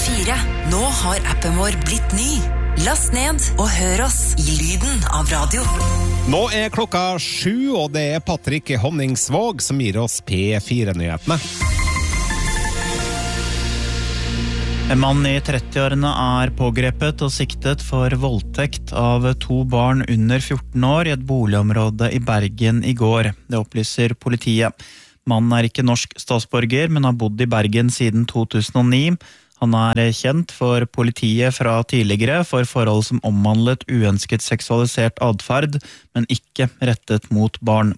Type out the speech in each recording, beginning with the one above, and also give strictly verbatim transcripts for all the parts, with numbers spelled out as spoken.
fire. Nå har appen vår blitt ny. Last ned og hør oss i lyden av radio. Nå er klokka sju, og det er Patrick Honningsvåg som gir oss P fire-nyhetene. En mann i trettiårene er pågrepet og siktet for voldtekt av to barn under fjorten år i et boligområde i Bergen i går. Det opplyser politiet. Mannen er ikke norsk statsborger, men har bodd i Bergen siden to tusen og ni. Han er kjent for politiet fra tidligere for forhold som omhandlet uønsket seksualisert adferd, men ikke rettet mot barn.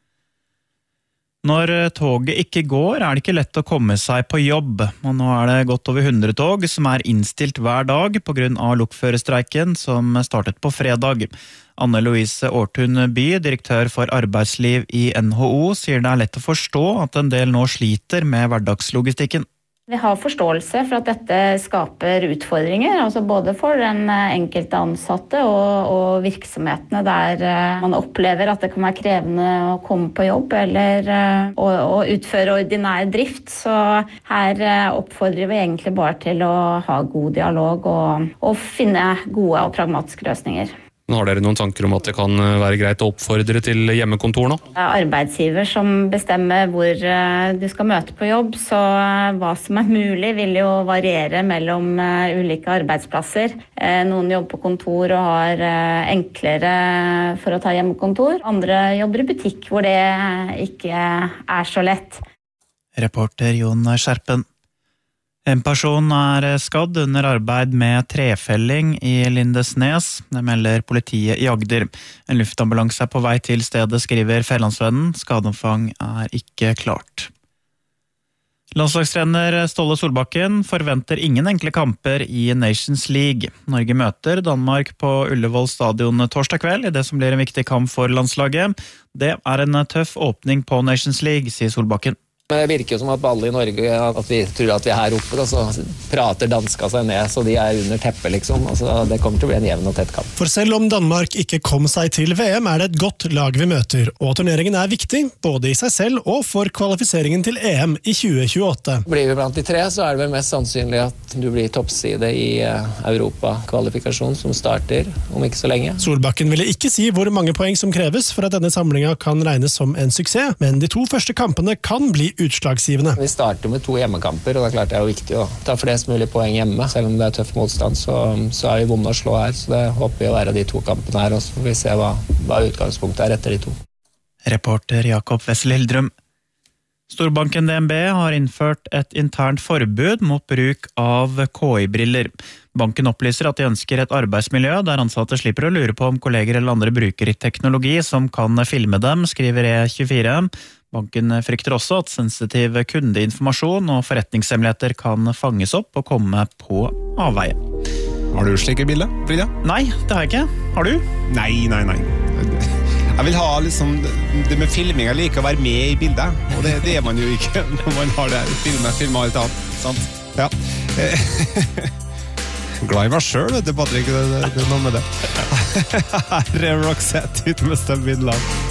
Når toget ikke går, er det ikke lett å komme seg på jobb, og nå er det godt over hundre tog som er innstilt hver dag på grunn av lokførerstreiken som startet på fredag. Anne Louise Aartun By, direktør for arbeidsliv i N H O, sier det er lett å forstå at en del nå sliter med hverdagslogistikken. Vi har forståelse for at dette skaper utfordringer, altså både for den enkelte ansatte og, og virksomhetene der man opplever at det kan være krevende å komme på jobb eller å, å utføre ordinær drift. Så her oppfordrer vi egentlig bare til å ha god dialog og, og finne gode og pragmatiske løsninger. Har dere noen tanker om at det kan være greit å oppfordre til hjemmekontor nå? Det er arbeidsgiver som bestemmer hvor du skal møte på jobb, så hva som er mulig vil jo variere mellom ulike arbeidsplasser. Noen jobber på kontor og har enklere for å ta hjemmekontor. Andre jobber i butikk hvor det ikke er så lett. Reporter Jon Skjerpen. En person er skadd under arbeid med trefelling i Lindesnes, det melder politiet i Agder. En luftambulanse er på vei til stedet, skriver Fjellandsvennen. Skadeomfang er ikke klart. Landslagstrener Ståle Solbakken forventer ingen enkle kamper i Nations League. Norge møter Danmark på Ullevål stadion torsdag kveld i det som blir en viktig kamp for landslaget. Det er en tøff åpning på Nations League, sier Solbakken. Det virker jo som at alle i Norge at vi tror at vi er her oppe, og så prater danska seg ned, så de er under teppet liksom. Altså, det kommer til å bli en jevn og tett kamp. For selv om Danmark ikke kom seg til V M, er det et godt lag vi møter, og turneringen er viktig, både i seg selv og for kvalifiseringen til E M i tjue tjueåtte. Blir vi blant de tre, så er det vel mest sannsynlig at du blir toppside i Europa-kvalifikasjon som starter om ikke så lenge. Solbakken ville ikke si hvor mange poeng som kreves for at denne samlingen kan regnes som en suksess, men de to første kampene kan bli utslagsgivende. Vi starter med to hjemmekamper, og det er klart det er jo viktig å ta flest mulig poeng hjemme. Selv om det er tøff motstand, så, så er vi vonde å slå her, så det håper vi å være de to kampene her, og så får vi se hva, hva utgangspunktet er etter de to. Reporter Jakob Wessel Hildrum. Storbanken D N B har innført et internt forbud mot bruk av K I-briller. Banken opplyser at de ønsker et arbeidsmiljø der ansatte slipper å lure på om kolleger eller andre bruker teknologi som kan filme dem, skriver E tjuefire. Banken frykter også at sensitiv kundeinformasjon og forretningshemmeligheter kan fanges opp og komme på avveie. Har du slike bilder, Frida? Nei, det har jeg ikke. Har du? Nei, nei, nei. Jeg vil ha liksom, det med filming, jeg liker å være med i bildet, og det, det er man jo ikke når man har det. Filmer, filmer alt annet, sant? Ja. Glad i meg selv, vet du, Patrick, det, det, det er noe med det. Her er Roxette ut med Stubby Love.